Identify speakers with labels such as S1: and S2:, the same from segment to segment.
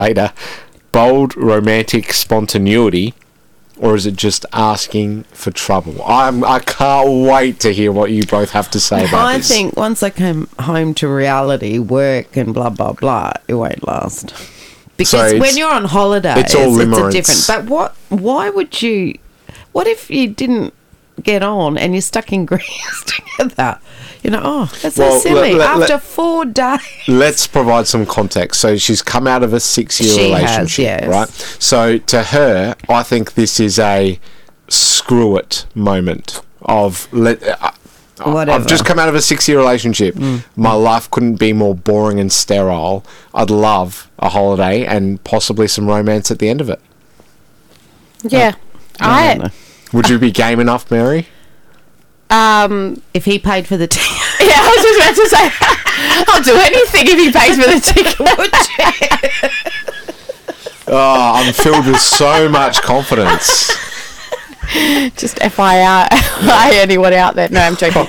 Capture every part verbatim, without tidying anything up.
S1: later, bold romantic spontaneity, or is it just asking for trouble? I'm, I can't wait to hear what you both have to say about
S2: I
S1: this.
S2: think once I came home to reality, work and blah, blah, blah, it won't last. Because
S1: So
S2: when you're on holiday,
S1: it's all
S2: it's, it's a
S1: limerence.
S2: different... But what? Why would you... What if you didn't get on and you're stuck in Greece together? You know, oh, that's
S1: Well,
S2: so silly.
S1: let- let-
S2: After
S1: let-
S2: four days...
S1: Let's provide some context. So she's come out of a six-year
S2: She has,
S1: relationship,
S2: yes.
S1: right? So to her, I think this is a screw it moment of let. Uh,
S2: Whatever.
S1: I've just come out of a six-year relationship.
S2: Mm.
S1: My life couldn't be more boring and sterile. I'd love a holiday and possibly some romance at the end of it.
S3: Yeah.
S2: I don't
S3: I,
S2: know.
S1: Would you be game enough, Mary?
S3: um,
S2: If he paid for the ticket...
S3: yeah, I was just about to say, I'll do anything if he pays for the ticket.
S1: Oh, I'm filled with so much confidence.
S3: Just F Y I, anyone out there? No, I'm joking.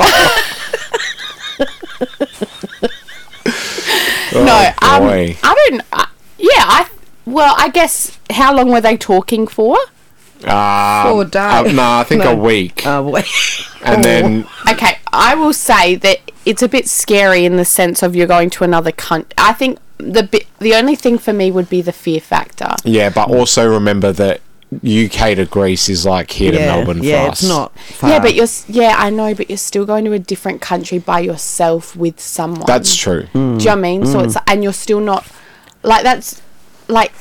S1: Oh,
S3: no, um,
S1: boy.
S3: I don't. Uh, yeah, I. Well, I guess. How long were they talking for?
S1: Um,
S2: Four days.
S1: uh, no, I think
S2: No.
S1: a week.
S2: Oh, wait.
S1: and then
S3: Okay, I will say that it's a bit scary in the sense of you're going to another country. I think the bi- the only thing for me would be the fear factor.
S1: yeah, but also remember that U K to Greece is like here to
S2: yeah,
S1: Melbourne
S2: yeah,
S1: for us.
S2: it's not far.
S3: Yeah, but you're s- yeah, I know, but you're still going to a different country by yourself with someone.
S1: That's true.
S3: Do you know what I mean? So it's and you're still not like that's like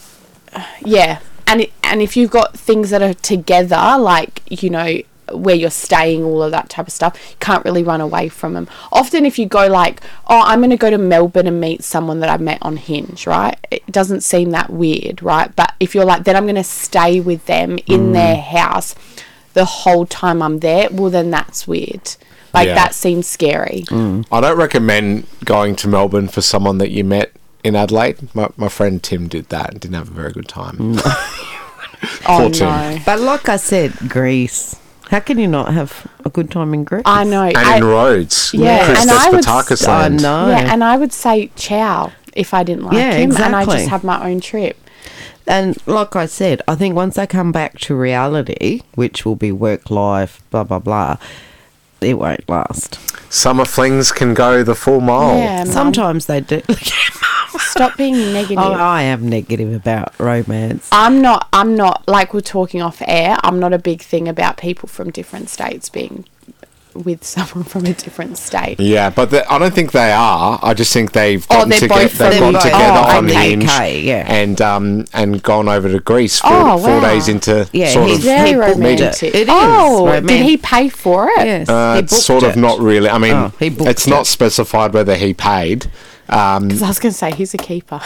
S3: yeah, and it, and if you've got things that are together, like you know where you're staying, all of that type of stuff, you can't really run away from them. Often, if you go like, oh, I'm going to go to Melbourne and meet someone that I met on Hinge, right? It doesn't seem that weird, right? But if you're like, then I'm going to stay with them in their house the whole time I'm there, well, then that's weird. Like
S1: Yeah.
S3: that seems scary.
S1: I don't recommend going to Melbourne for someone that you met in Adelaide. My, my friend Tim did that and didn't have a very good time.
S3: Oh
S1: Poor Tim.
S3: no.
S2: But like I said, Greece. How can you not have a good time in Greece?
S3: I know.
S1: And
S3: I,
S1: in Rhodes.
S3: Yeah,
S1: Christos
S3: and I would
S1: Patakis
S2: I
S1: land.
S2: know.
S3: Yeah, and I would say ciao if I didn't like
S2: Yeah,
S3: him, and I
S2: exactly.
S3: just have my own trip.
S2: And like I said, I think once I come back to reality, which will be work life, blah, blah, blah, it won't last.
S1: Summer flings can go the full mile.
S3: Yeah, Mum.
S2: Sometimes they do.
S3: Stop being negative.
S2: Oh, I am negative about romance.
S3: I'm not. I'm not like we're talking off air. I'm not a big thing about people from different states being with someone from a different state.
S1: Yeah, but the, I don't think they are. I just think they've
S3: Oh,
S1: gotten,
S3: they're
S1: toge-
S3: both
S1: they've
S3: from
S1: got
S3: the-
S1: together
S3: oh,
S1: on the
S3: okay.
S1: Hinge
S2: U K, yeah.
S1: and um and gone over to Greece four,
S3: Oh,
S1: four
S3: wow.
S1: days into
S2: Yeah,
S1: sort
S2: he's
S1: of
S3: Very
S2: he booked
S3: romantic.
S2: it. It is
S3: oh, did
S2: romantic.
S3: he pay for it?
S2: Yes,
S1: Uh,
S2: he
S1: it's
S2: booked
S1: sort of
S2: it.
S1: not really. I mean,
S2: Oh, he booked
S1: it's not
S2: it.
S1: specified whether he paid. Um,
S3: 'Cause I was going to say he's a keeper.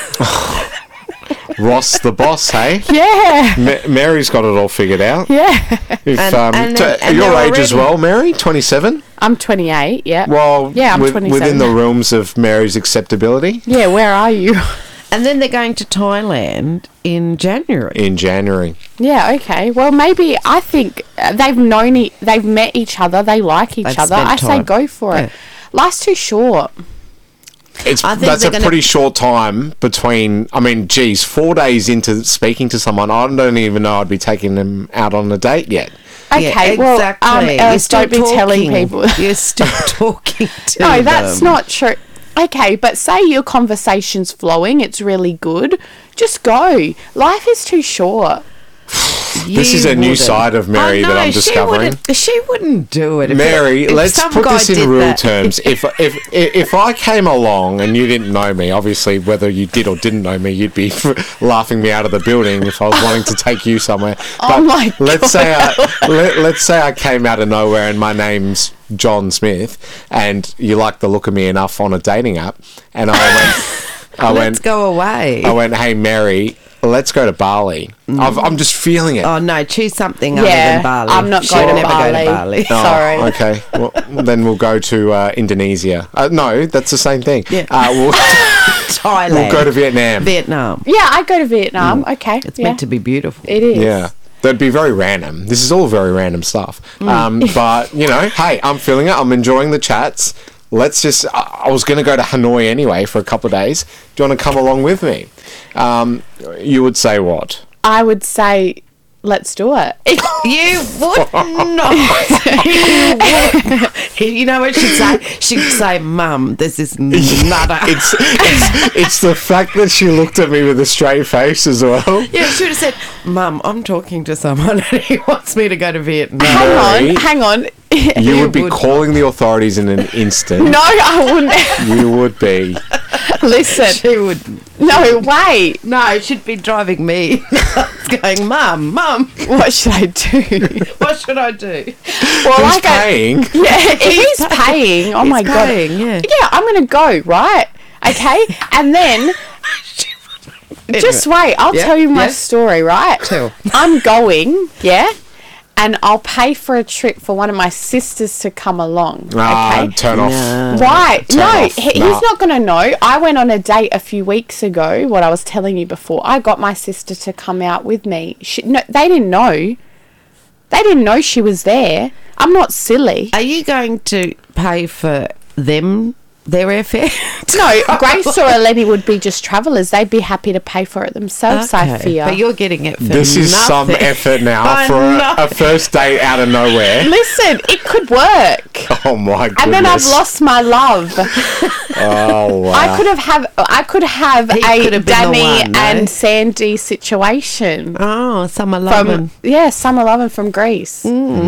S1: Ross the boss, hey?
S3: yeah,
S1: Ma- Mary's got it all figured out.
S3: yeah.
S1: If,
S2: And-
S1: um,
S2: and
S1: t-
S2: then- and
S1: your
S2: they're
S1: age as
S2: already-
S1: well, Mary, twenty-seven.
S3: I'm twenty-eight. Yeah.
S1: Well,
S3: Yeah, I'm
S1: wi-
S3: twenty-seven.
S1: within the realms of Mary's acceptability
S3: yeah. Where are you?
S2: And then they're going to Thailand in January.
S1: in January.
S3: Yeah, okay. Well, maybe I think uh, they've known e- they've met each other. They like each
S2: They've
S3: other.
S2: spent
S3: I say
S2: time.
S3: go for it. Life's too short.
S1: It's
S2: I think
S1: that's
S2: they're
S1: a
S2: gonna-
S1: pretty short time between. I mean, geez, four days into speaking to someone, I don't even know I'd be taking them out on a date yet.
S3: Okay,
S2: Yeah,
S3: well,
S2: exactly.
S3: um,
S2: You're
S3: Else,
S2: still
S3: don't be telling
S2: talking.
S3: people.
S2: You're still talking to
S3: No,
S2: them.
S3: that's not true. Okay, but say your conversation's flowing, it's really good. Just go. Life is too short.
S1: This
S2: You
S1: is a new
S2: wouldn't.
S1: side of Mary
S2: I know,
S1: that I'm
S2: she
S1: discovering.
S2: wouldn't- She wouldn't do it. If
S1: Mary,
S2: if
S1: let's
S2: some
S1: put
S2: guy
S1: this in
S2: did
S1: real
S2: that-
S1: terms. If, if if if I came along and you didn't know me, obviously whether you did or didn't know me, you'd be laughing me out of the building if I was wanting to take you somewhere. But
S3: Oh my
S1: let's say I, let, let's say I came out of nowhere and my name's John Smith, and you like the look of me enough on a dating app, and I went, I
S2: Let's
S1: went,
S2: go away.
S1: I went, hey Mary, let's go to Bali. I've, I'm just feeling it.
S2: Oh no, choose something
S3: Yeah,
S2: other than Bali.
S3: I'm not
S2: She'll
S3: going to
S2: never
S3: Bali.
S2: go to Bali.
S1: Oh,
S3: Sorry.
S1: Okay. Well, then we'll go to uh, Indonesia. Uh, no, that's the same thing.
S2: Yeah.
S1: Uh, we'll,
S2: Thailand.
S1: we'll go to Vietnam.
S2: Vietnam.
S3: Yeah, I'd go to Vietnam. Okay.
S2: It's
S3: yeah.
S2: meant to be beautiful.
S3: It is.
S1: Yeah. That'd be very random. This is all very random stuff.
S2: Mm.
S1: Um, but, you know, hey, I'm feeling it. I'm enjoying the chats. let's just, I I was going to go to Hanoi anyway for a couple of days. Do you want to come along with me? Um, you would say what?
S3: I would say, let's do it.
S2: You would not. You would. You know what she'd say? She'd say, Mum, this is nutter.
S1: It's, it's, it's the fact that she looked at me with a straight face as well.
S2: Yeah, she would have said, Mum, I'm talking to someone and he wants me to go to Vietnam.
S3: hang
S1: Mary,
S3: on, hang on.
S1: You would be
S2: would
S1: calling the authorities in an instant.
S3: No, I wouldn't.
S1: You would be.
S3: Listen.
S2: She would.
S3: No, wait.
S2: No, she'd be driving me nuts going, Mum, Mum,
S3: What should I do?
S2: what should I do?
S3: Well,
S1: Who's
S3: like I-
S1: paying?
S3: yeah, if he's paying, oh
S2: He's
S3: my
S2: paying,
S3: god.
S2: yeah.
S3: Yeah, I'm going to go, right? Okay? And then, just wait, I'll
S2: Yeah,
S3: tell you my
S2: yeah.
S3: story, right?
S2: Tell.
S3: I'm going, yeah? And I'll pay for a trip for one of my sisters to come along.
S1: Ah,
S3: Okay?
S1: turn off.
S2: No.
S3: Right.
S1: Turn
S3: No,
S1: off.
S3: he,
S1: Nah.
S3: he's not going to know. I went on a date a few weeks ago, what I was telling you before. I got my sister to come out with me. She, no, they didn't know. They didn't know she was there. I'm not silly.
S2: Are you going to pay for them, their airfare?
S3: No, Grace or Eleni would be just travellers. They'd be happy to pay for it themselves, I fear.
S2: But you're getting it for
S1: This is some
S2: nothing.
S1: effort now
S2: I
S1: for
S2: know.
S1: a, a first date out of nowhere.
S3: Listen, it could work.
S1: Oh my goodness.
S3: And then I've lost my love.
S1: Oh wow.
S3: I could have have I could have
S2: He
S3: a
S2: could have been the
S3: Danny
S2: one, no?
S3: and Sandy situation.
S2: Oh, summer
S3: From
S2: loving.
S3: yeah, Summer Lovin' from Greece.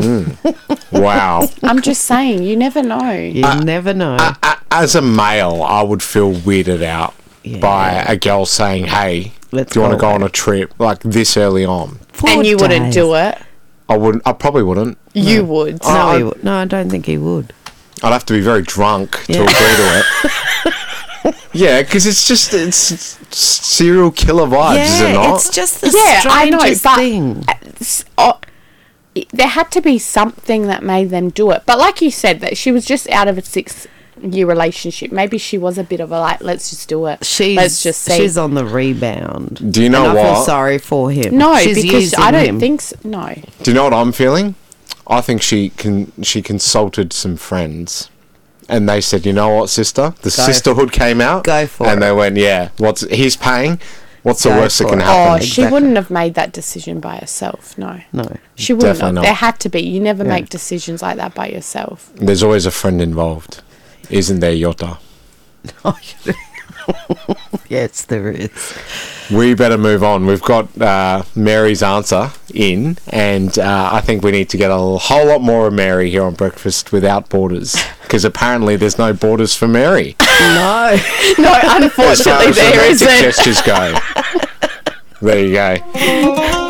S1: Wow.
S3: I'm just saying, you never know.
S2: You never know.
S1: A- a- As a male, I would feel weirded out
S2: Yeah.
S1: by a girl saying, "Hey,
S2: Let's
S1: do you want to
S2: go
S1: go on
S2: away."
S1: a trip like this early on?"
S2: Four
S3: and you wouldn't
S2: days.
S3: do it.
S1: I wouldn't. I probably wouldn't.
S3: You would.
S2: No,
S1: I-
S2: he would. No, I don't think he would.
S1: I'd have to be very drunk
S2: Yeah.
S1: to agree to it. Yeah, because it's just it's, it's serial killer vibes, is it
S2: yeah,
S1: not?
S2: it's just the
S3: Yeah, I know,
S2: strangest
S3: but-
S2: thing.
S3: S- oh, i- there had to be something that made them do it. But like you said, that she was just out of a six-year relationship. Maybe she was a bit of a like, let's just do it.
S2: She's
S3: let's just see.
S2: she's on the rebound.
S1: Do you know
S2: and I feel
S1: what?
S2: sorry for him.
S3: no,
S2: she's
S3: because
S2: using
S3: I don't
S2: him.
S3: think so. No.
S1: Do you know what I'm feeling? I think she can. She consulted some friends, and they said, "You know what, sister? The
S2: Go.
S1: sisterhood came out.
S2: Go for
S1: and
S2: it.
S1: they went, yeah. What's he's paying? What's the
S2: Go
S1: worst that
S2: for
S1: can
S2: it.
S3: Oh,
S1: happen?"
S3: she
S2: Exactly.
S3: wouldn't have made that decision by herself. No.
S2: No.
S3: She wouldn't
S1: Definitely
S3: have.
S1: not.
S3: There had to be. You never
S2: Yeah.
S3: make decisions like that by yourself.
S1: There's always a friend involved, isn't there, Yota?
S2: Yes, there is.
S1: We better move on. We've got uh, Mary's answer in, and uh, I think we need to get a whole lot more of Mary here on Breakfast Without Borders, because apparently there's no borders for Mary.
S2: No.
S3: No,
S1: As far
S3: unfortunately,
S1: as
S3: there
S1: romantic
S3: isn't.
S1: gestures go. There you go.